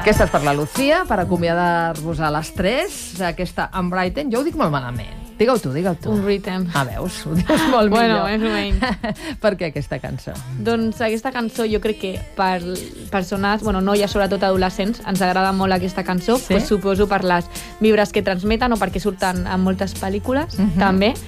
Aquesta és per la Lucía, per acomiadar-vos a les 3, aquesta Unwritten. Jo ho dic molt malament. Digue-ho tu. Unwritten. Veus, ho dius molt millor. Bueno, més o menys. Per què aquesta cançó? Doncs aquesta cançó jo crec que per persones, noies, sobretot adolescents, ens agrada molt aquesta cançó. Sí? Pues suposo per les vibres que transmeten o perquè surten en moltes pel·lícules, també.